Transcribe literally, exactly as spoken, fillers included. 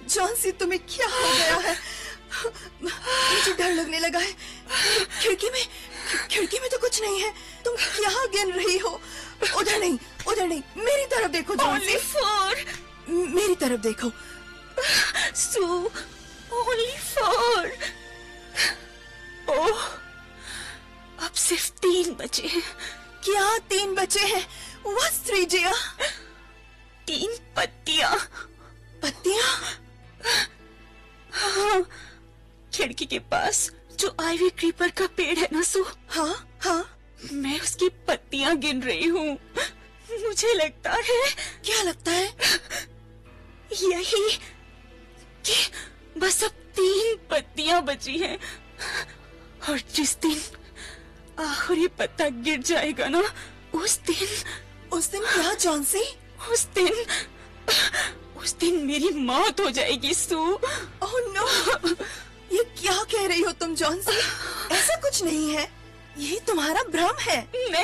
Johnsy, तुम्हें क्या हो गया है? मुझे डर लगने लगा है। खिड़की में खिड़की में तो कुछ नहीं है। तुम क्या गिन रही हो? उधर नहीं, उधर नहीं, मेरी तरफ देखो जॉन्सी। Only four. मेरी तरफ देखो। Sue, only four. ओह, अब सिर्फ तीन बचे हैं। क्या तीन बचे हैं? What's three, dear? तीन पत्तियां। पत्तियां? हाँ, खिड़की के पास जो आइवी क्रीपर का पेड़ है ना सू, हाँ हाँ। मैं उसकी पत्तियां गिन रही हूँ। मुझे लगता है, क्या लगता है? यही कि बस अब तीन पत्तियां बची हैं, और जिस दिन आखिरी पत्ता गिर जाएगा ना, उस दिन उस दिन क्या जॉन्सी? उस दिन उस दिन मेरी मौत हो जाएगी सू। ओह नो, ये क्या कह रही हो तुम जॉन्सी? ऐसा कुछ नहीं है, यही तुम्हारा भ्रम है। मैं